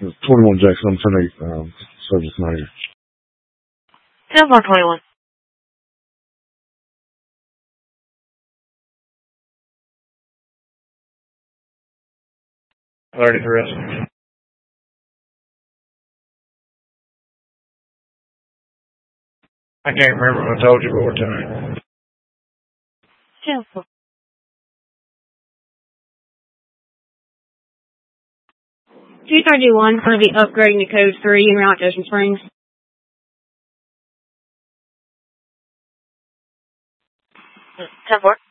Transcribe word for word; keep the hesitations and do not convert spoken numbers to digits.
twenty-one Jackson, I'm ten eight, um, service manager. ten four twenty-one. Already the rest. I can't remember if I told you, but we're ten eight. ten four. two thirty-one for the upgrading to code three in Route Ocean Springs. ten four.